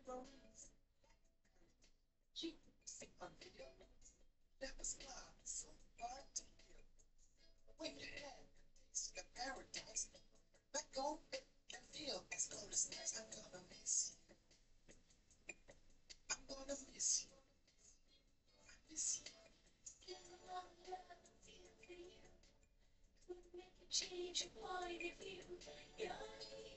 That was love, so hard to hear. When you had the paradise, let go and feel as cold as ice. I'm gonna miss you. I'm gonna miss you. I miss you. Give a lot of love feel for you. Could make a change your point of view. You're